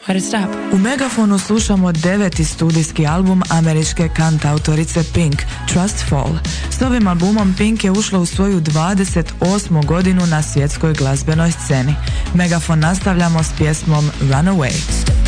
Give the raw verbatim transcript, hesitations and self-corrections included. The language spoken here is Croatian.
How to Stop. U Megafonu slušamo deveti studijski album američke kantautorice Pink, Trust Fall. S ovim albumom Pink je ušla u svoju dvadeset osmu godinu na svjetskoj glazbenoj sceni. Megafon nastavljamo s pjesmom Runaway.